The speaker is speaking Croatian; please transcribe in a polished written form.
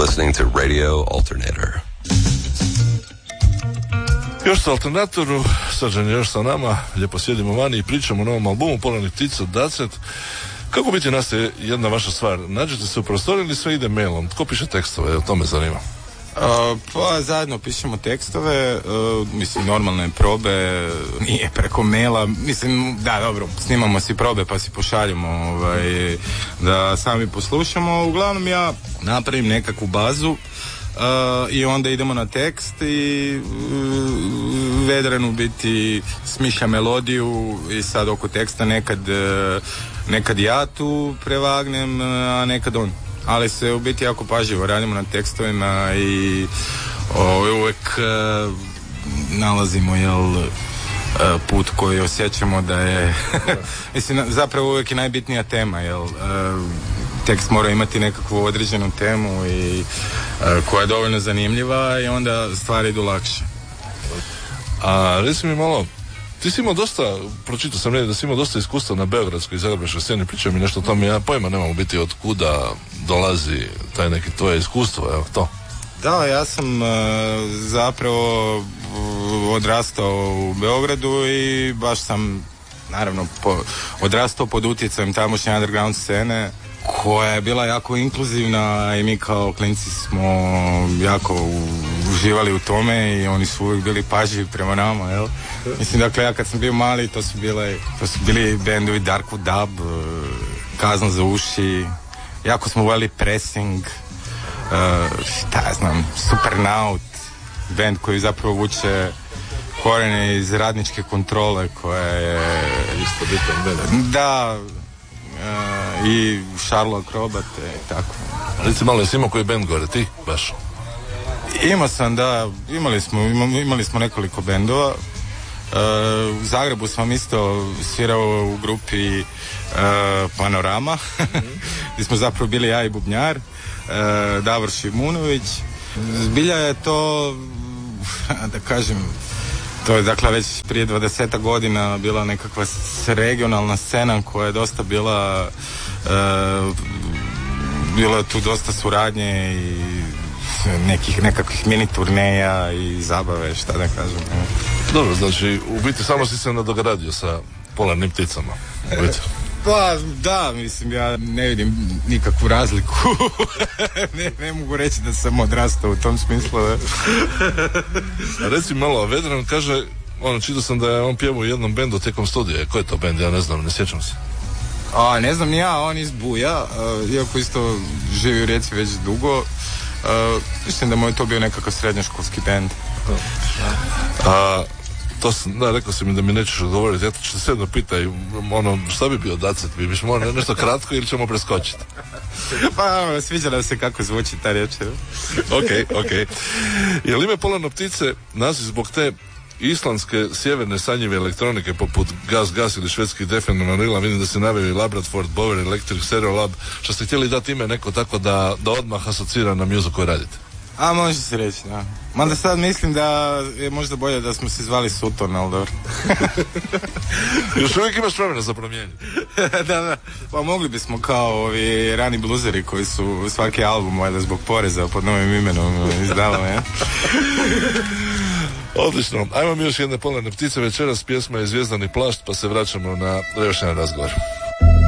listening to Radio Alternator. Još sa Alternatoru, Srđan je još sa nama, lijepo sjedimo vani i pričamo o novom albumu Polarnih ptica, Dacet. Kako biti nastaje jedna vaša stvar? Nađete se u prostori ili sve ide mailom? Tko piše tekstove? To me zanima. Pa zajedno pišemo tekstove, mislim normalne probe, nije preko maila, mislim da dobro, snimamo si probe pa si pošaljemo da sami poslušamo. Uglavnom ja napravim nekakvu bazu i onda idemo na tekst i Vedran u biti smišlja melodiju i sad oko teksta nekad ja tu prevagnem, a nekad on. Ali se u biti jako pažljivo radimo na tekstovima i uvijek nalazimo put koji osjećamo da je mislim, zapravo uvijek je najbitnija tema, tekst mora imati nekakvu određenu temu i koja je dovoljno zanimljiva i onda stvari idu lakše. A reci mi malo, ti si imao dosta, pročitao sam da si imao dosta iskustva na beogradskoj i zagrebačkoj sceni, pričaj mi nešto o tome, ja pojma nemam u biti od kuda dolazi taj neki tvoje iskustvo, evo to. Da, ja sam zapravo odrastao u Beogradu i baš sam naravno odrastao pod utjecajem tamošnje underground scene koja je bila jako inkluzivna i mi kao klinci smo jako uživali u tome i oni su uvijek bili pažljivi prema nama, jel? Mislim, dakle, ja kad sam bio mali, to su bili bendovi Darkwood Dub, Kazna za uši, jako smo voljeli Pressing, šta ja znam, Supernaut, band koji zapravo vuče korijene iz Radničke kontrole koja je isto bitan band. Da, i Sherlock Robot i tako. Reci malo, jesi imao koji band gore, ti baš? Imao sam, da, imali smo nekoliko bendova. U Zagrebu sam isto svirao u grupi Panorama gdje smo zapravo bili ja i bubnjar Davor Šimunović. Zbilja je to, da kažem, to je dakle već prije 20 godina bila nekakva regionalna scena koja je dosta bila bilo je tu dosta suradnje i nekakvih mini turneja i zabave, šta da kažem. Dobro, znači u biti samo si se nadogradio sa Polarnim pticama. Pa da, mislim, ja ne vidim nikakvu razliku. ne mogu reći da sam odrastao u tom smislu. A reci malo, Vedran kaže, čitao sam da je on pjevao u jednom bendu tijekom studija. Ko je to bend? Ja ne znam, ne sjećam se. Ne znam ni ja, on iz Buja, iako isto živi u Rijeci već dugo. Mislim da mu je to bio nekakav srednjoškolski bend. Rekao si mi da mi nećeš odgovoriti, ja ću te sedno pitaj, šta bi bio Dacet, bi biš nešto kratko ili ćemo preskočiti? Pa, sviđa nam se kako zvuči ta riječ. Ok. Je li ime Polarne ptice naziv zbog te islandske sjeverne sanjive elektronike poput Gas ili švedski Defen Manila, vidim da se naveli Labradford, Bower, Electric, Stereo Lab, što ste htjeli dati ime neko tako da odmah asocira na muziku koju radite? A može se reći, da. Mada sad mislim da je možda bolje da smo se zvali Sutton, ali dobro. Još uvijek imaš vremena za promijeniti. Da. Pa mogli bismo kao ovi rani bluzeri koji su svaki album valjda zbog poreza pod novim imenom izdavali, ja? Odlično. Ajmo mi još jedne Polarne ptice večeras, pjesma je Zvijezdani plašt, pa se vraćamo na još jedan razgovor.